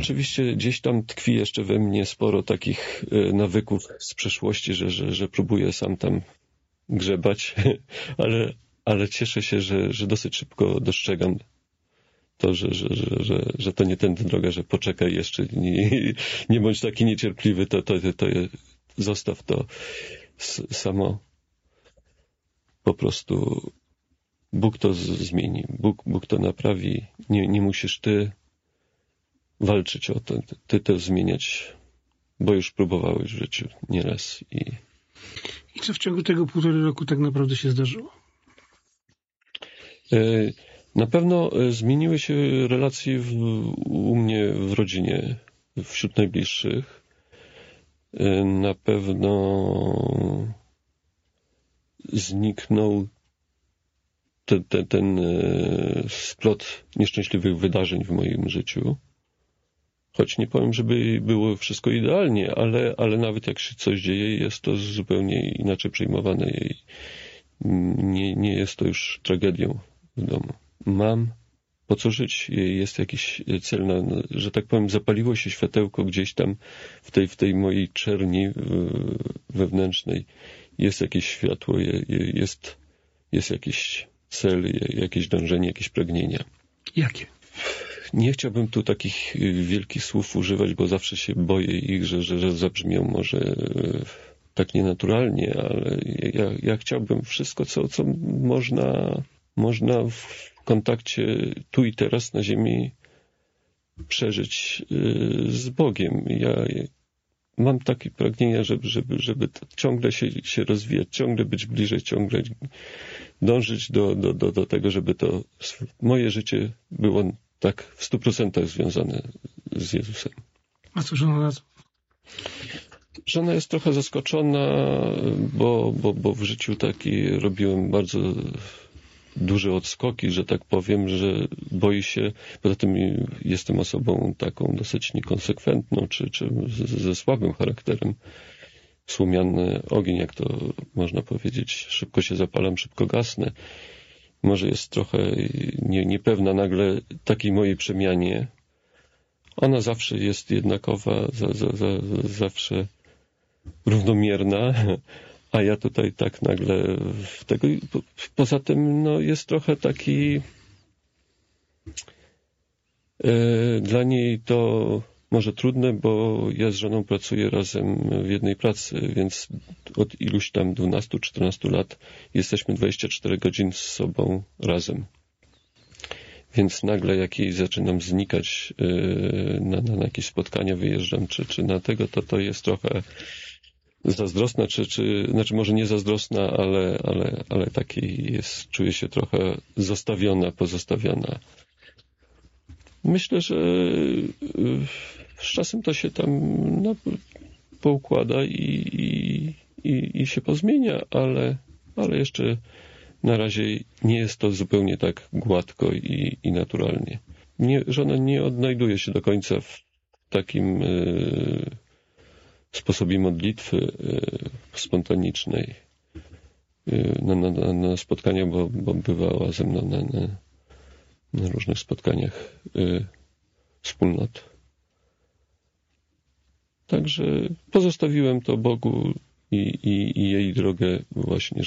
oczywiście gdzieś tam tkwi jeszcze we mnie sporo takich nawyków z przeszłości, że próbuję sam tam grzebać, ale cieszę się, że dosyć szybko dostrzegam to, że to nie tędy droga, że poczekaj jeszcze, nie bądź taki niecierpliwy, zostaw to samo. Po prostu Bóg to zmieni, Bóg to naprawi, nie musisz ty walczyć o to, ty to zmieniać, bo już próbowałeś w życiu nieraz. I co w ciągu tego 1,5 roku tak naprawdę się zdarzyło? Na pewno zmieniły się relacje u mnie w rodzinie, wśród najbliższych. Na pewno zniknął ten splot nieszczęśliwych wydarzeń w moim życiu. Choć nie powiem, żeby było wszystko idealnie, ale nawet jak się coś dzieje, jest to zupełnie inaczej przyjmowane i nie jest to już tragedią w domu. Mam po co żyć, jest jakiś cel, że tak powiem, zapaliło się światełko gdzieś tam w tej mojej czerni wewnętrznej. Jest jakieś światło, jest jakiś cel, jakieś dążenie, jakieś pragnienia. Jakie? Nie chciałbym tu takich wielkich słów używać, bo zawsze się boję ich, że zabrzmią może tak nienaturalnie, ale ja chciałbym wszystko, co można w kontakcie tu i teraz na ziemi przeżyć z Bogiem. Ja mam takie pragnienia, żeby ciągle się rozwijać, ciągle być bliżej, ciągle dążyć do tego, żeby to moje życie było tak w 100% związane z Jezusem. A co żona na to? Żona jest trochę zaskoczona, bo w życiu taki robiłem bardzo duże odskoki, że tak powiem, że boi się, poza tym jestem osobą taką dosyć niekonsekwentną, czy ze słabym charakterem. Słomiany ogień, jak to można powiedzieć, szybko się zapalam, szybko gasnę. Może jest trochę niepewna nagle takiej mojej przemianie. Ona zawsze jest jednakowa, zawsze równomierna, a ja tutaj tak nagle w tego. Poza tym jest trochę taki dla niej to może trudne, bo ja z żoną pracuję razem w jednej pracy, więc od iluś tam 12-14 lat jesteśmy 24 godziny z sobą razem. Więc nagle jak jej zaczynam znikać na jakieś spotkania, wyjeżdżam, czy na tego, to jest trochę zazdrosna, znaczy może nie zazdrosna, ale takiej jest, czuje się trochę pozostawiona. Myślę, że z czasem to się tam poukłada i się pozmienia, ale jeszcze na razie nie jest to zupełnie tak gładko i naturalnie. Żona nie odnajduje się do końca w takim sposobie modlitwy spontanicznej na spotkaniach, bo bywała ze mną na różnych spotkaniach wspólnot. Także pozostawiłem to Bogu i jej drogę właśnie,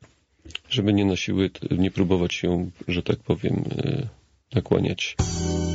żeby nie na siłę, nie próbować ją, że tak powiem, nakłaniać.